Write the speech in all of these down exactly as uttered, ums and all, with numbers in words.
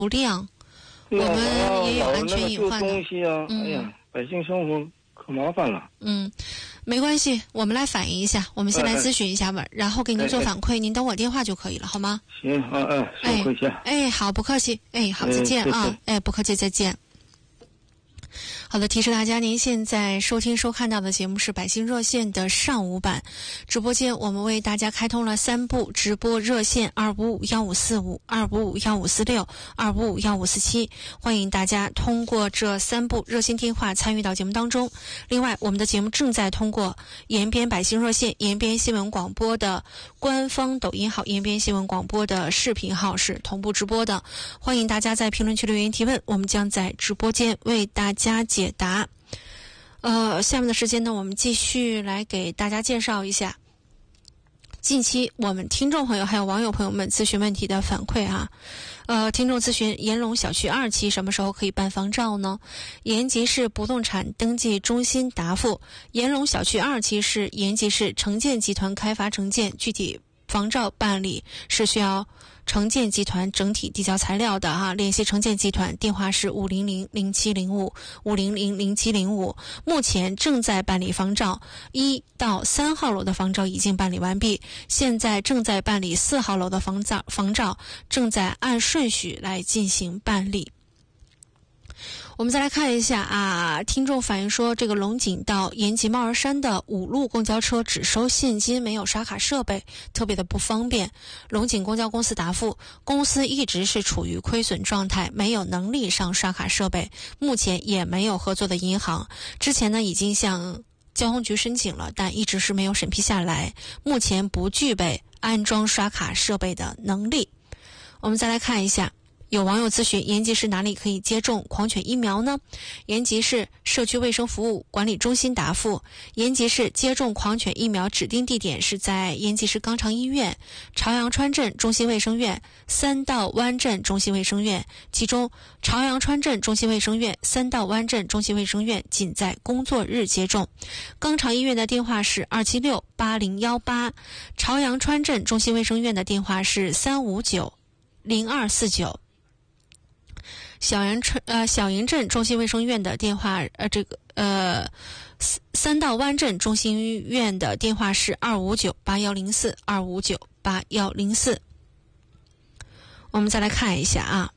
不亮，我们也有安全隐患的。 东西啊， 嗯、 哎呀，百姓生活可麻烦了。 嗯，没关系，我们来反映一下，我们先来咨询一下吧，哎、然后给您做反馈，哎、您等我电话就可以了，好吗？ 行，啊啊，受亏欠。 哎，好，不客气。哎，好，再见啊！哎，不客气，再见。好的，提示大家，您现在收听收看到的节目是百姓热线的上午版直播间，我们为大家开通了三部直播热线：二五五幺五四五、二五五幺五四六、二五五幺五四七，欢迎大家通过这三部热线电话参与到节目当中。另外，我们的节目正在通过延边百姓热线、延边新闻广播的官方抖音号、延边新闻广播的视频号是同步直播的，欢迎大家在评论区留言提问，我们将在直播间为大家解解答。呃，下面的时间呢，我们继续来给大家介绍一下近期我们听众朋友还有网友朋友们咨询问题的反馈啊。呃，听众咨询延龙小区二期什么时候可以办房照呢？延吉市不动产登记中心答复：延龙小区二期是延吉市城建集团开发承建，具体房照办理是需要城建集团整体递交材料的哈、啊，联系城建集团，电话是五零零零七零五五零零零七零五。目前正在办理房照，一到三号楼的房照已经办理完毕，现在正在办理四号楼的房照，房照正在按顺序来进行办理。我们再来看一下啊，听众反映说，这个龙井到延吉猫儿山的五路公交车只收现金，没有刷卡设备，特别的不方便。龙井公交公司答复，公司一直是处于亏损状态，没有能力上刷卡设备，目前也没有合作的银行。之前呢已经向交通局申请了，但一直是没有审批下来，目前不具备安装刷卡设备的能力。我们再来看一下。有网友咨询，延吉市哪里可以接种狂犬疫苗呢？延吉市社区卫生服务管理中心答复，延吉市接种狂犬疫苗指定地点是在延吉市肛肠医院、朝阳川镇中心卫生院、三道湾镇中心卫生院，其中朝阳川镇中心卫生院、三道湾镇中心卫生院仅在工作日接种。肛肠医院的电话是二七六八零一八，朝阳川镇中心卫生院的电话是三五九零二四九。小营村呃小营镇中心卫生院的电话呃这个呃三道湾镇中心医院的电话是二五九八幺零四二五九八幺零四。我们再来看一下啊，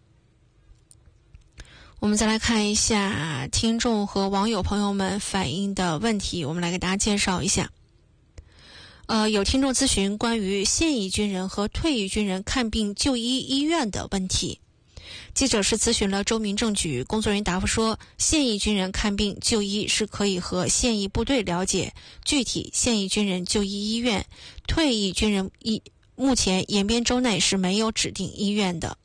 我们再来看一下听众和网友朋友们反映的问题，我们来给大家介绍一下。呃，有听众咨询关于现役军人和退役军人看病就医医院的问题。记者是咨询了州民政局，工作人员答复说，现役军人看病就医是可以和现役部队了解具体现役军人就医医院，退役军人医目前延边州内是没有指定医院的。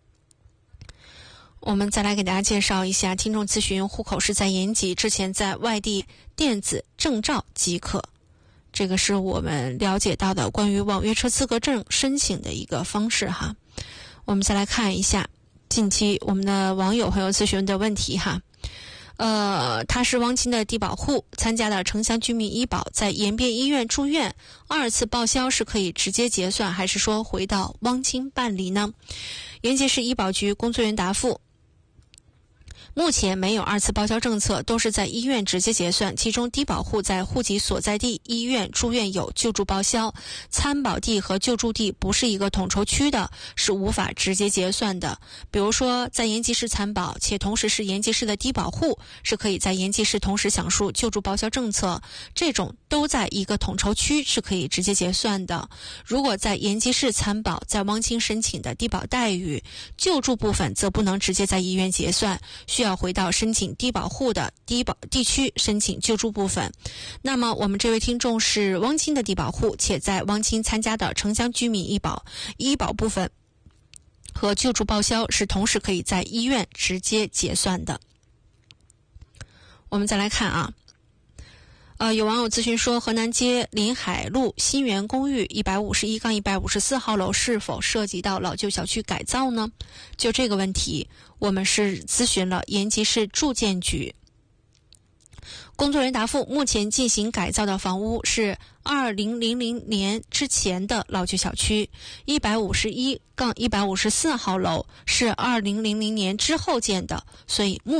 我们再来给大家介绍一下，听众咨询户口是在延吉，之前在外地电子证照即可。这个是我们了解到的关于网约车资格证申请的一个方式哈。我们再来看一下近期我们的网友朋友咨询的问题哈，呃，他是汪清的低保户，参加了城乡居民医保，在延边医院住院，二次报销是可以直接结算，还是说回到汪清办理呢？延吉市医保局工作人员答复，目前没有二次报销政策，都是在医院直接结算，其中低保户在户籍所在地医院住院有救助报销，参保地和救助地不是一个统筹区的，是无法直接结算的。比如说在延吉市参保且同时是延吉市的低保户，是可以在延吉市同时享受救助报销政策，这种都在一个统筹区是可以直接结算的。如果在延吉市参保，在汪清申请的低保待遇，救助部分则不能直接在医院结算，需要回到申请低保户的低保地区申请救助部分。那么我们这位听众是汪清的低保户，且在汪清参加的城乡居民医保，医保部分和救助报销是同时可以在医院直接结算的。我们再来看啊，呃，有网友咨询说，河南街临海路新源公寓一百五十一杠一百五十四号楼是否涉及到老旧小区改造呢？就这个问题，我们是咨询了延吉市住建局。 工作人员答复，目前进行改造的房屋是二零零零年之前的老旧小区，一百五十一杠一百五十四号楼是二零零零年之后建的，所以目